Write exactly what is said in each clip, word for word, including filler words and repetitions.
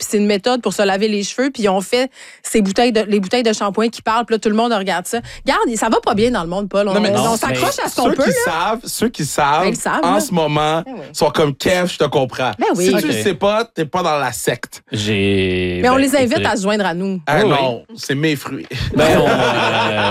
puis c'est une méthode pour se laver les cheveux, puis ils ont fait ces bouteilles de, les bouteilles de shampoing qui parlent, puis là, tout le monde regarde ça. Regarde, ça va pas bien dans le monde, Paul. On, Non, mais on, non, on s'accroche mais à ce qu'on ceux peut. Qui Là. savent, ceux qui savent, Ben, ils savent, en là. ce moment, Ben oui. sont comme Kev, je te comprends. Ben oui. Si Ok. tu le sais pas, t'es pas dans la secte. J'ai. Mais on ben, les invite écoutez, à se joindre à nous. Ah Oui, non, c'est mes fruits. Ben, on, euh,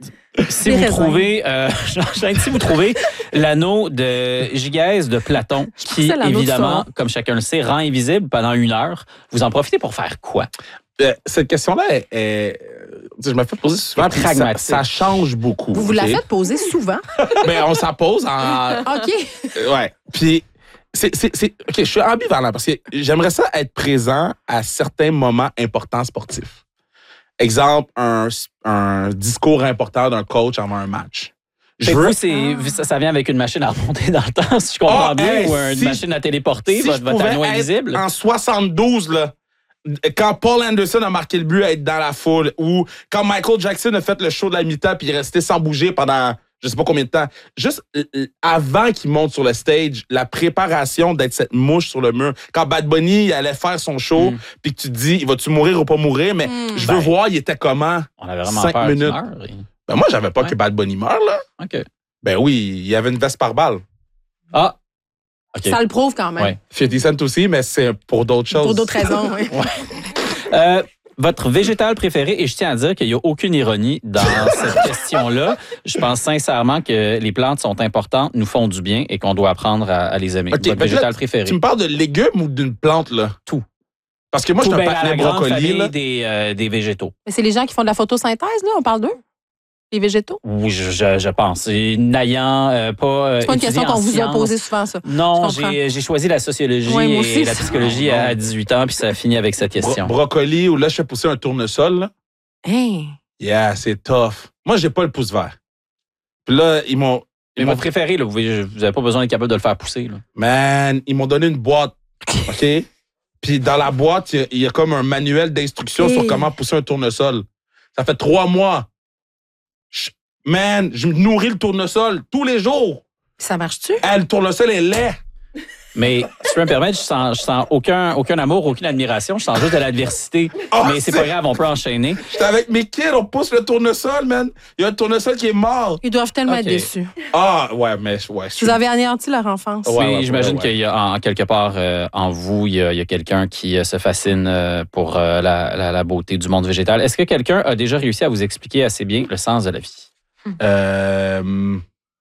si Des vous raisins. trouvez, euh, j'enchaîne, si vous trouvez l'anneau de Gigaise de Platon, qui c'est l'anneau de évidemment, Sauron. comme chacun le sait, rend invisible pendant une heure, vous en profitez pour faire quoi? Euh, cette question-là, est, est- tu sais, je me fais poser souvent, puis ça, Pragmatique. ça change beaucoup. Vous vous la ok? faites poser souvent. Mais on s'en pose en... OK. Euh, Ouais. Puis, c'est, c'est, c'est, OK, je suis ambivalent parce que j'aimerais ça être présent à certains moments importants sportifs. Exemple, un, un discours important d'un coach avant un match. Je Fait que veux- vous, c'est, ça, ça vient avec une machine à remonter dans le temps, si je comprends Ah, bien, hey, ou une si- machine à téléporter, si votre, je votre pouvais anneau être invisible. En soixante-douze, là, quand Paul Anderson a marqué le but, être dans la foule, ou quand Michael Jackson a fait le show de la mi-temps puis il est resté sans bouger pendant je sais pas combien de temps. Juste euh, euh, avant qu'il monte sur le stage, la préparation d'être cette mouche sur le mur. Quand Bad Bunny il allait faire son show, puis que tu te dis, il va-tu mourir ou pas mourir, mais je veux Ben, voir, il était comment. On avait vraiment cinq peur qu'il minutes. meure, et- Ben moi, j'avais pas Ouais. que Bad Bunny meure, là. OK. Ben oui, il y avait une veste par balle. Ah! OK. Ça le prouve quand même. Ouais. cinquante Cent aussi, mais c'est pour d'autres choses. Pour d'autres raisons, oui. Euh, votre végétal préféré, et je tiens à dire qu'il n'y a aucune ironie dans cette question-là. Je pense sincèrement que les plantes sont importantes, nous font du bien et qu'on doit apprendre à, à les aimer. OK, Votre fait que végétal là, préféré. Tu me parles de légumes ou d'une plante, là? Tout. Parce que moi, je Tout suis un bien à la patinet grande brocoli, famille là. des, euh, des végétaux. Mais c'est les gens qui font de la photosynthèse, là, on parle d'eux? Les végétaux? Oui, je, je, je pense. C'est naillant, euh, pas. euh, C'est pas une étudié question qu'on en vous a sciences. posée souvent, ça. Non, Je comprends. j'ai j'ai choisi la sociologie Ouais, moi aussi, et la ça. psychologie à dix-huit ans, puis ça a fini avec cette Bro- question. brocoli, ou là, je fais pousser un tournesol, là. Hein? Yeah, c'est tough. Moi, j'ai pas le pouce vert. Puis là, ils m'ont... Mais Ils m'ont votre préféré, là, vous n'avez pas besoin d'être capable de le faire pousser. Là. Man, ils m'ont donné une boîte, OK? Puis dans la boîte, il y a- il y, a comme un manuel d'instructions Hey. sur comment pousser un tournesol. Ça fait trois mois. Je- Man, je me nourris le tournesol tous les jours. Ça marche-tu? Ah, le tournesol est laid. Mais si tu peux me permettre, je sens, je sens aucun, aucun amour, aucune admiration. Je sens juste de l'adversité. Oh, Mais c'est c'est- pas grave, on peut enchaîner. J'étais avec mes kids, on pousse le tournesol, man. Il y a un tournesol qui est mort. Ils doivent tellement Ok. être déçus. Ah, ouais, mais ouais. je suis- Vous avez anéanti leur enfance. Ouais, Oui, ouais, j'imagine ouais, ouais. qu'il y a en quelque part euh, en vous, il y a, il y a quelqu'un qui euh, se fascine euh, pour euh, la, la- la beauté du monde végétal. Est-ce que quelqu'un a déjà réussi à vous expliquer assez bien le sens de la vie? Euh...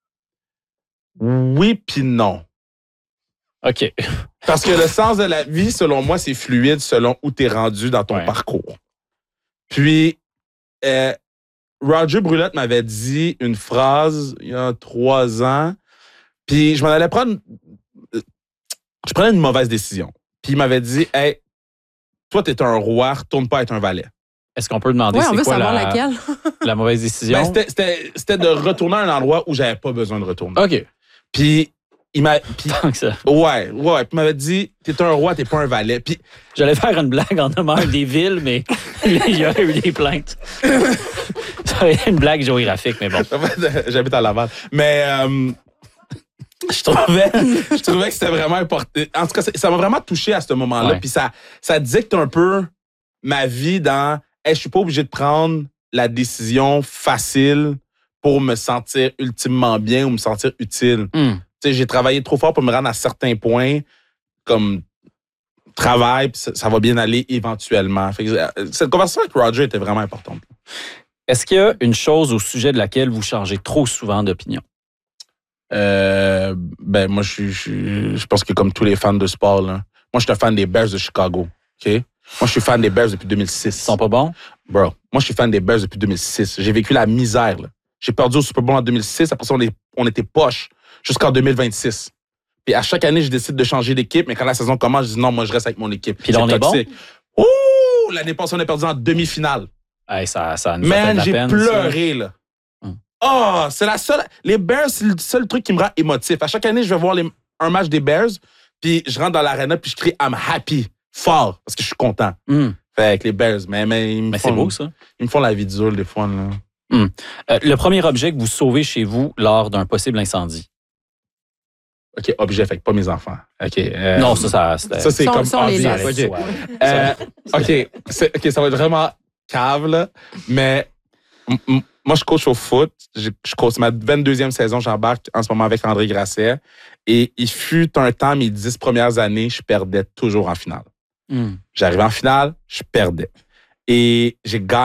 Oui, puis non. OK. Parce que le sens de la vie, selon moi, c'est fluide selon où tu es rendu dans ton Ouais. parcours. Puis, euh, Roger Brulette m'avait dit une phrase il y a trois ans, puis je m'en allais prendre... Je prenais une mauvaise décision. Puis il m'avait dit, « Hey, toi, t'es un roi, retourne pas être un valet. Est-ce qu'on peut demander Oui, on c'est veut quoi savoir la, laquelle. la mauvaise décision? Ben, c'était- C'était c'était de retourner à un endroit où j'avais pas besoin de retourner. OK. Puis il m'a... Puis, Tant que ça. ouais, ouais. Puis il m'avait dit, « T'es un roi, t'es pas un valet. » Puis J'allais faire une blague en nommant des villes, mais il y aurait eu des plaintes. Ça aurait été une blague géographique, mais bon. en fait, j'habite à Laval. Mais euh, je trouvais, je trouvais que c'était vraiment important. En tout cas, ça ça m'a vraiment touché à ce moment-là. Ouais. Puis ça, ça dicte un peu ma vie dans hey, je suis pas obligé de prendre la décision facile pour me sentir ultimement bien ou me sentir utile. Hmm. Tu sais, j'ai travaillé trop fort pour me rendre à certains points, comme travail, puis ça, ça va bien aller éventuellement. Fait que, euh, cette conversation avec Roger était vraiment importante. Est-ce qu'il y a une chose au sujet de laquelle vous changez trop souvent d'opinion? Euh, ben, moi, je, suis- je, suis- je pense que comme tous les fans de sport, là, moi, je suis un fan des Bears de Chicago. OK? Moi, je suis fan des Bears depuis deux mille six. Ils sont pas bons? Bro, moi, je suis fan des Bears depuis deux mille six. J'ai vécu la misère. là. J'ai perdu au Super Bowl en deux mille six. Après ça, on, est, on était poche jusqu'en deux mille vingt-six. Puis à chaque année, je décide de changer d'équipe, mais quand la saison commence, je dis non, moi, je reste avec mon équipe. Puis là, C'est on est bon? toxique. Ouh! L'année passée, on a perdu en demi-finale. Hey, ça, ça nous a fait de Man, la j'ai peine. pleuré, là. Hum. Oh, c'est la seule. Les Bears, c'est le seul truc qui me rend émotif. À chaque année, je vais voir les- un match des Bears, puis je rentre dans l'arena, puis je crie I'm happy, fort, parce que je suis content. Ça. Hum. Fait avec les Bears, mais, mais ils me Mais font, c'est beau, ça. Ils me font la vie dure, des fois. Là. Euh, le premier objet que vous sauvez chez vous lors d'un possible incendie? OK, objet, fait que pas mes enfants. OK. euh, Non, ça, ça, c'était- Ça, c'est Ça, on- comme ça, on les obvious. laisse. OK. Euh, OK, c'est- OK, ça va être vraiment cave, là. Mais m- m- moi, je coach au foot. Je, je coach ma vingt-deuxième saison. J'embarque en ce moment avec André Grasset. Et il fut un temps, mes dix premières années, je perdais toujours en finale. Hmm. J'arrivais en finale, je perdais. Et j'ai gagné